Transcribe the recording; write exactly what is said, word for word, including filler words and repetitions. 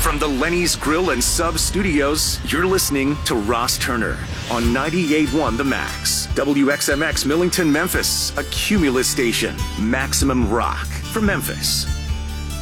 From the Lenny's Grill and Sub Studios, you're listening to Ross Turner on ninety-eight point one The Max. W X M X Millington, Memphis, a Cumulus station. Maximum rock for Memphis.